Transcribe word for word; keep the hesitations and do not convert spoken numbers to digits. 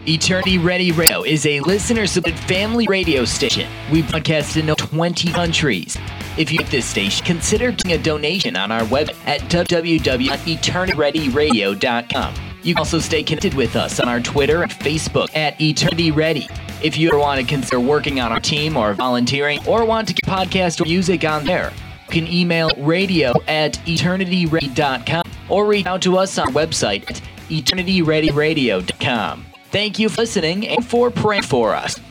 Eternity Ready Radio is a listener-supported family radio station. We broadcast in twenty countries. If you like this station, consider doing a donation on our website at w w w dot eternity ready radio dot com. You can also stay connected with us on our Twitter and Facebook at Eternity Ready. If you ever want to consider working on our team or volunteering or want to get podcast or music on there, you can email radio at eternity ready dot com or reach out to us on our website at eternity ready radio dot com. Thank you for listening and for praying for us.